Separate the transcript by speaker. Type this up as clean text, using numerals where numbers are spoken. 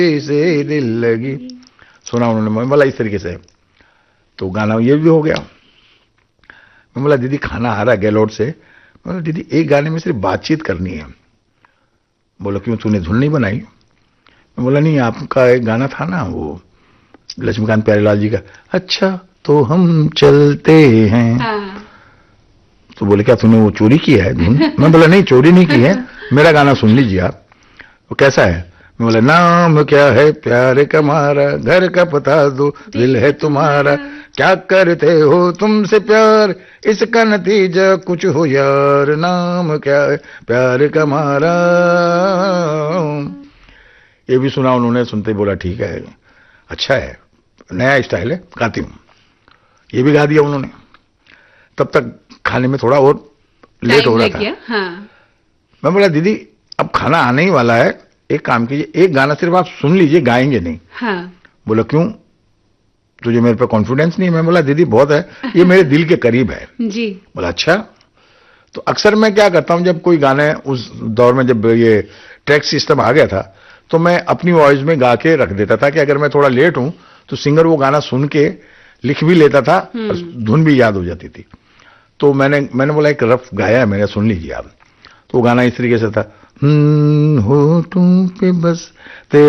Speaker 1: से दिल लगी, सुना उन्होंने। मैं बोला इस तरीके से, तो गाना ये भी हो गया। मैं बोला दीदी खाना आ रहा है गैलोड से। मैं बोला दीदी एक गाने में सिर्फ बातचीत करनी है। बोला क्यों, तूने धुन नहीं बनाई? मैं बोला नहीं, आपका एक गाना था ना वो लक्ष्मीकांत प्यारेलाल जी का, अच्छा तो हम चलते हैं।
Speaker 2: हाँ।
Speaker 1: तो बोले क्या तूने वो चोरी की है धुन? मैं बोला नहीं, चोरी नहीं की है, मेरा गाना सुन लीजिए आप। वो कैसा है? मैं बोला नाम क्या है प्यार का मारा, घर का पता दो दिल है तुम्हारा, क्या करते हो तुमसे प्यार, इसका नतीजा कुछ हो यार, नाम क्या है प्यार का मारा। ये भी सुना उन्होंने। सुनते ही बोला ठीक है, अच्छा है, नया स्टाइल है, गाती हूँ। ये भी गा दिया उन्होंने। तब तक खाने में थोड़ा और लेट हो रहा था।
Speaker 2: हाँ।
Speaker 1: मैं बोला दीदी अब खाना आने ही वाला है, एक काम कीजिए, एक गाना सिर्फ आप सुन लीजिए, गाएंगे नहीं।
Speaker 2: हाँ।
Speaker 1: बोला क्यों, तुझे मेरे पे कॉन्फिडेंस नहीं? मैं बोला दीदी बहुत है, ये मेरे दिल के करीब है
Speaker 2: जी।
Speaker 1: बोला अच्छा। तो अक्सर मैं क्या करता हूं, जब कोई गाने, उस दौर में जब ये ट्रैक सिस्टम आ गया था, तो मैं अपनी वॉइस में गा के रख देता था कि अगर मैं थोड़ा लेट हूं तो सिंगर वो गाना सुन के लिख भी लेता था और धुन भी याद हो जाती थी। तो मैंने बोला एक रफ गाया है मैंने, सुन लीजिए आप। तो वो गाना इस तरीके से था, होठों पे बस